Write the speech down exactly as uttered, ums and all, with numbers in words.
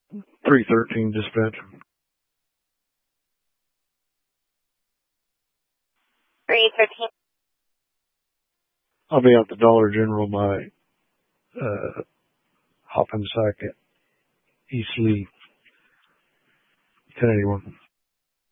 three thirteen dispatch. three thirteen. I'll be out the Dollar General by uh, Hoppensack at East Lee, ten eighty-one.